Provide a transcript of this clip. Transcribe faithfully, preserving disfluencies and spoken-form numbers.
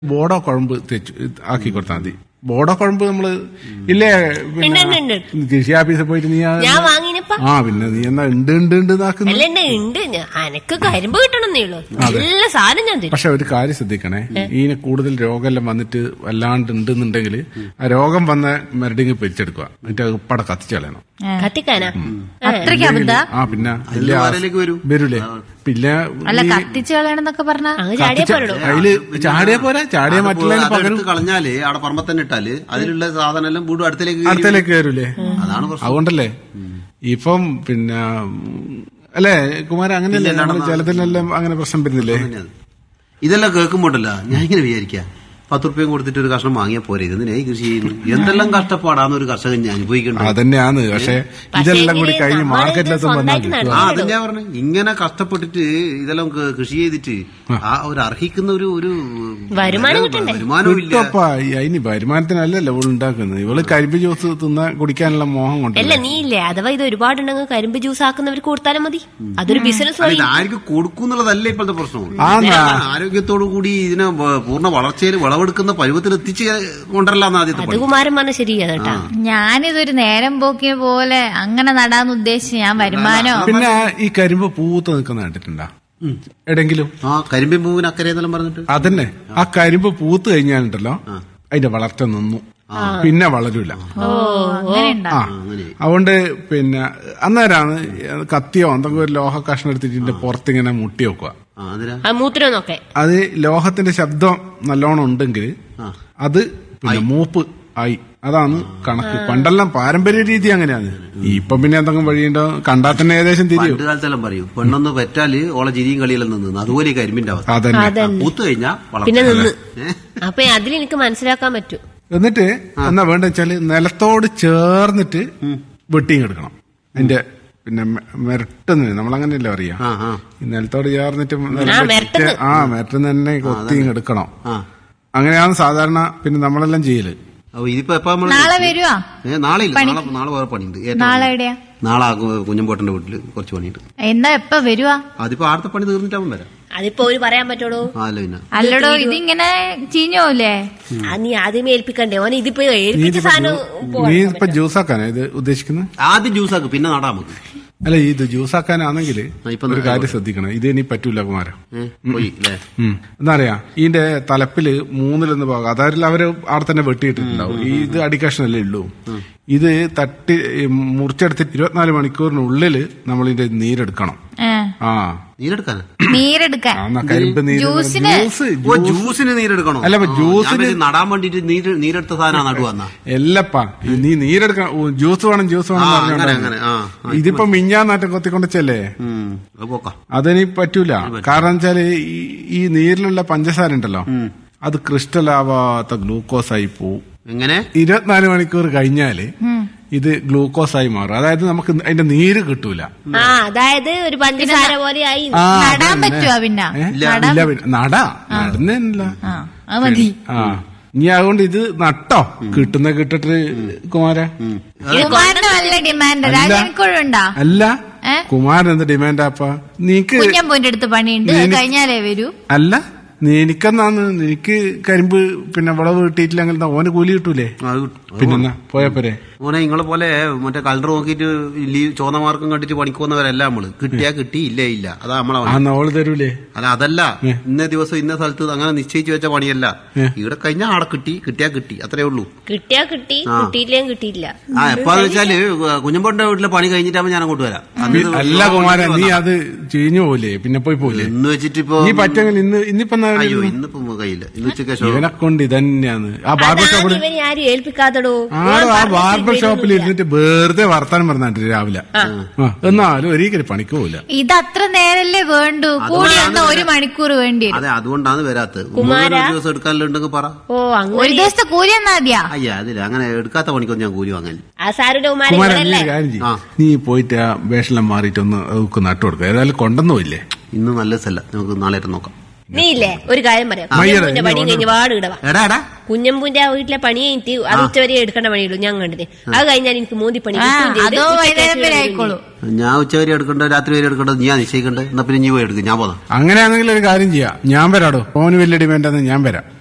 ബോഡോ കുഴമ്പ് തെച്ച് ആക്കി കൊടുത്താൽ മതി. ബോഡോ കുഴമ്പ് നമ്മള് ഇല്ലേ പിന്നെ കൃഷി ഓഫീസിൽ പോയിട്ട് നീ ആ പിന്നെ നീ എന്നാ ഉണ്ട് ഉണ്ട് ഉണ്ട് എനക്ക് കരിമ്പ് കിട്ടണമെന്നേ ഉള്ളൂ. നല്ല സാധനം ഞാൻ തരും. പക്ഷെ ഒരു കാര്യം ശ്രദ്ധിക്കണേ, ഇതിന് കൂടുതൽ രോഗമെല്ലാം വന്നിട്ട് വല്ലാണ്ട് ഉണ്ടെന്നുണ്ടെങ്കിൽ ആ രോഗം വന്ന മരടിങ് പിരിച്ചെടുക്കുക, എന്നിട്ട് ഉപ്പടെ കത്തിച്ചു കളയണം. കത്തിക്കാനാ ആ പിന്നെ വരൂലേ പിന്നെ കത്തിച്ചു കളയണമെന്നൊക്കെ പറഞ്ഞാ അതില് ചാടിയ പോരാ, ചാടിയ മറ്റുള്ള കളഞ്ഞാല് അവിടെ പറമ്പ തന്നെ ഇട്ടാല് അതിലുള്ള സാധനം എല്ലാം വീണ്ടും അടുത്തേക്ക് അടുത്തേക്ക് കയറൂലേ. അതുകൊണ്ടല്ലേ ഇപ്പം പിന്നെ അല്ലേ കുമാരൻ അങ്ങനെയല്ലേ നമ്മള് ജലത്തിനെല്ലാം അങ്ങനെ പ്രശ്നം വരുന്നില്ലേ. ഇതെല്ലാം കേൾക്കുമ്പോണ്ടല്ല ഞാൻ ഇങ്ങനെ വിചാരിക്കാം, പത്ത് റുപ്യം കൊടുത്തിട്ട് ഒരു കഷ്ണം വാങ്ങിയാൽ പോരെ, ഇതിനെ കൃഷി ചെയ്യുന്നു എന്തെല്ലാം കഷ്ടപ്പാടാന്ന് ഒരു കർഷകൻ ഞാൻ അനുഭവിക്കേണ്ടത്. അതന്നെയാണ്. പക്ഷെ ഇതെല്ലാം കൂടി കഴിഞ്ഞ് മാർക്കറ്റിലെത്തുമ്പോൾ ആ അതന്നെയാ പറഞ്ഞു, ഇങ്ങനെ കഷ്ടപ്പെട്ടിട്ട് ഇതെല്ലാം കൃഷി ചെയ്തിട്ട് ആ ഒരു അർഹിക്കുന്ന ഒരു ഒരു വരുമാനവും ഇല്ല. അതിന് വരുമാനത്തിനല്ലല്ലോ ഇവള് ഉണ്ടാക്കുന്നത്. ഇവള് കരിമ്പ് ജ്യൂസ് തിന്നാ കുടിക്കാനുള്ള മോഹം കൊണ്ട് അല്ല നീ ഇല്ലേ അഥവാ ഇത് ഒരുപാടുണ്ടെങ്കിൽ കരിമ്പ് ജ്യൂസ് ആക്കുന്നവർക്ക് കൊടുത്താലും മതി. അതൊരു ബിസിനസ് ആർക്ക് കൊടുക്കുന്നുള്ളതല്ല ഇപ്പോഴത്തെ പ്രശ്നം. ആരോഗ്യത്തോടു കൂടി ഇതിനെ പൂർണ്ണ വളർച്ചയിൽ വിളവെടുക്കുന്ന പരുവത്തിൽ എത്തിച്ച് കൊണ്ടല്ലാന്ന് ആദ്യത്തെ കുമാരൻ പറഞ്ഞ ശരിയാണ് കേട്ടാ. ഞാനിതൊരു നേരം പോക്കിയ പോലെ അങ്ങനെ നടാന്ന് ഉദ്ദേശിച്ച് ഞാൻ വരുമാനോ. പിന്നെ ഈ കരിമ്പ് പൂത്ത് നിൽക്കുന്ന കണ്ടിട്ടുണ്ടാ എവിടെങ്കിലും? ആ കരിമ്പിൻ പൂവിന് അക്കരെ പറഞ്ഞിട്ട് അതന്നെ. ആ കരിമ്പ് പൂത്ത് കഴിഞ്ഞാലുണ്ടല്ലോ അതിന്റെ വളർച്ച നിന്നു, പിന്നെ വളരൂല. ആ അതുകൊണ്ട് പിന്നെ അന്നേരമാണ് കത്തിയോ എന്തെങ്കിലും ഒരു ലോഹ കഷ്ണം എടുത്തിട്ട് പുറത്തിങ്ങനെ മുട്ടി വെക്കുക. അത് ലോഹത്തിന്റെ ശബ്ദം നല്ലോണം ഉണ്ടെങ്കിൽ അത് പിന്നെ മൂപ്പ് ആയി, അതാണ് കണക്ക്. പണ്ടെല്ലാം പാരമ്പര്യ രീതി അങ്ങനെയാണ്. ഇപ്പൊ പിന്നെ എന്തെങ്കിലും വഴിയുണ്ടോ കണ്ടാൽ തന്നെ ഏകദേശം തിരിയും. കാലത്തെല്ലാം പറയും പെണ്ണൊന്ന് പെറ്റാല് ഓളെ ചിരിയും കളിയെല്ലാം നിന്ന്, അതുപോലെ കരിമ്പിന്റെ അവസ്ഥ പൂത്ത് കഴിഞ്ഞാൽ പിന്നെ നിന്ന്. അപ്പൊ അതിലെനിക്ക് മനസ്സിലാക്കാൻ പറ്റും. എന്നിട്ട് എന്നാ വേണ്ട വെച്ചാല് നിലത്തോട് ചേർന്നിട്ട് വെട്ടിയും എടുക്കണം. അതിന്റെ പിന്നെ മെരട്ടുന്ന നമ്മളങ്ങനെയല്ലേ അറിയാം, നിലത്തോട് ചേർന്നിട്ട് ആ മെരട്ടുന്ന തന്നെ കൊത്തിയും എടുക്കണം. അങ്ങനെയാണ് സാധാരണ പിന്നെ നമ്മളെല്ലാം ചെയ്യല്. ഇതിപ്പോ എപ്പോ നാളെ വരുവാ? നാളെ ഇല്ല, നാളെ നാളെ വേറെ പണിയുണ്ട്. നാളെ കുഞ്ഞമ്പോട്ടന്റെ വീട്ടില് കുറച്ച് പണിയുണ്ട്. എന്നാ എപ്പ വരുവാ? അതിപ്പോ ആടത്തെ പണി തീർന്നിട്ടാവും വരാം. അതിപ്പോ ഒരു പറയാൻ പറ്റുള്ളൂ. അല്ലടോ ഇതിങ്ങനെ ചീഞ്ഞോല്ലേ? നീ ആദ്യമേ ഏൽപ്പിക്കണ്ടേ ഓനെ? ഇതിപ്പോ ഏൽപ്പിച്ച സാധനം നീ ഇപ്പൊ ജ്യൂസാക്കാനാ ഇത് ഉദ്ദേശിക്കുന്നത്? ആദ്യം ജ്യൂസാക്ക് പിന്നെ നടാ നമുക്ക്. അല്ല ഇത് ജ്യൂസാക്കാനാണെങ്കിൽ ഒരു കാര്യം ശ്രദ്ധിക്കണം, ഇത് ഇനി പറ്റൂല കുമാരൻ. എന്താ പറയാ ഇതിന്റെ തലപ്പില് മൂന്നിലൊന്ന് ഭാഗം അതായത് അവര് അവിടെ തന്നെ വെട്ടിയിട്ടിട്ടുണ്ടാവും. ഇത് അടിക്കഷ്ണല്ലേ ഉള്ളൂ. ഇത് തട്ടി മുറിച്ചെടുത്തിട്ട് ഇരുപത്തിനാല് മണിക്കൂറിനുള്ളില് നമ്മൾ ഇതിന്റെ നീരെടുക്കണം. ആ നീരെടുക്കാൻ കരിമ്പ് ജ്യൂസിന് നീരെടുക്കണോ? അല്ല ജ്യൂസിന് നടാൻ വേണ്ടിട്ട് നീരെടുത്ത സാധനം നടുവന്ന എല്ലപ്പാ നീ നീരെടുക്കണം. ജ്യൂസ് വേണം ജ്യൂസ് വേണം. ഇതിപ്പോ മിഞ്ഞാന്നാറ്റം കൊത്തിക്കൊണ്ടല്ലേ, അതിനി പറ്റൂല. കാരണം വെച്ചാല് ഈ നീരിലുള്ള പഞ്ചസാര ഉണ്ടല്ലോ അത് ക്രിസ്റ്റൽ ആവാത്ത ഗ്ലൂക്കോസ് ആയി പോവും. എങ്ങനെ ഇരുപത്തിനാല് മണിക്കൂർ കഴിഞ്ഞാല് ഇത് ഗ്ലൂക്കോസ് ആയി മാറും. അതായത് നമുക്ക് അതിന്റെ നീര് കിട്ടൂല. അതായത് ഒരു പഞ്ചസാര പോലെ ആയി. നടാൻ പറ്റുമോ? പിന്നെ നടാ നടുന്നില്ല. ആ ഇനി അതുകൊണ്ട് ഇത് നട്ടോ കിട്ടുന്ന കിട്ടിട്ട് കുമാര അല്ല കുമാരൻ എന്ത് ഡിമാൻഡാപ്പാ? നീക്ക് അടുത്ത് പണിയുണ്ട് കഴിഞ്ഞാലേ വരൂ. അല്ല നീ എനിക്കെന്നാന്ന് എനിക്ക് കരിമ്പ് പിന്നെ വിളവ് കിട്ടിയിട്ടില്ലെങ്കിൽ ഓന് കൂലി കിട്ടൂലേ? പിന്നെ പോയപ്പോരെ ഓനെ നിങ്ങളെ പോലെ മറ്റേ കളർ നോക്കിയിട്ട് ചോന്ന മാർക്കും കണ്ടിട്ട് പണിക്കുന്നവരല്ല നമ്മള്. കിട്ടിയാ കിട്ടി, ഇല്ല ഇല്ല, അതാ നമ്മളെ ഓള് തരൂലേ? അല്ല അതല്ല, ഇന്ന ദിവസം ഇന്ന സ്ഥലത്ത് അങ്ങനെ നിശ്ചയിച്ചു വെച്ച പണിയല്ല. ഇവിടെ കഴിഞ്ഞാൽ ആടെ കിട്ടി, കിട്ടിയാ കിട്ടി, അത്രേ ഉള്ളൂ. കിട്ടിയാ കിട്ടി, കിട്ടിയില്ലേ കിട്ടിയില്ല. ആ എപ്പാന്ന് വെച്ചാല് കുഞ്ഞമ്പോന്റെ വീട്ടിലെ പണി കഴിഞ്ഞിട്ടാകുമ്പോ ഞാൻ അങ്ങോട്ട് വരാം. അല്ല കുമാരൻ നീ അത് ചീഞ്ഞു പോലെ പിന്നെ പോയി പോലെ എന്ന് വെച്ചിട്ട് ഇപ്പൊ നീ പറ്റെങ്കിൽ ഇന്ന് ഇന്നിപ്പോ അയ്യോ ഇന്നിപ്പോ കയ്യില്ല, ഇന്ന് ഉച്ചക്ക് ഇവനെ കൊണ്ട് ഇതന്നെയാണ്. ആ ബാർബർ ഷോപ്പിൽ ആരും ഏൽപ്പിക്കാത്തടോ. ആ ബാർബർ ഷോപ്പിൽ ഇരുന്നിട്ട് വെറുതെ വർത്താനം പറഞ്ഞിട്ട് രാവിലെ എന്നാലും ഒരിക്കലും പണിക്ക് പോവില്ല. ഇത് അത്ര നേരല്ലേ വേണ്ടു, കൂടി ഒരു മണിക്കൂർ വേണ്ടി. അതെ അതുകൊണ്ടാണ് വരാത്തത്. ദിവസം എടുക്കാനുണ്ടെങ്കിൽ പറ. ഒരു ദിവസത്തെ കൂലി എന്നാ മതിയാ? അയ്യാ അതില്ല, അങ്ങനെ എടുക്കാത്ത പണിക്കൊന്നും ഞാൻ കൂലി വാങ്ങാൻ. നീ പോയിട്ട് ആ വേഷെല്ലാം മാറിയിട്ട് ഒന്ന് നട്ടു കൊടുക്കുക. ഏതായാലും കൊണ്ടൊന്നുമില്ലേ? ഇന്ന് നല്ല സ്ഥല, നമുക്ക് നാളെ നോക്കാം. നീ ഇല്ലേ ഒരു കാര്യം പറയാം, കുഞ്ഞമ്പൂന്റെ പണി കഴിഞ്ഞ് പാട് ഇടവാ. കുഞ്ഞമ്പൂന്റെ വീട്ടിലെ പണി കഴിഞ്ഞിട്ട് അത് ഉച്ചവരെ എടുക്കേണ്ട പണിയുള്ളൂ ഞാൻ കണ്ടിട്ട്. അത് കഴിഞ്ഞാൽ എനിക്ക് മൂന്തി പണി ആയിക്കോളൂ. ഞാൻ ഉച്ചവരെ എടുക്കണ്ടോ രാത്രി വരെ എടുക്കണ്ടോ ഞാൻ നിശ്ചയിക്കണ്ടേ? എന്നാ പിന്നെ നീ പോയി എടുക്കും, ഞാൻ പോകാം. അങ്ങനെയാണെങ്കിൽ ഒരു കാര്യം ചെയ്യാം, ഞാൻ വരാടോ. ഫോന് വലിയ ഡിമാൻഡാന്ന് ഞാൻ വരാം.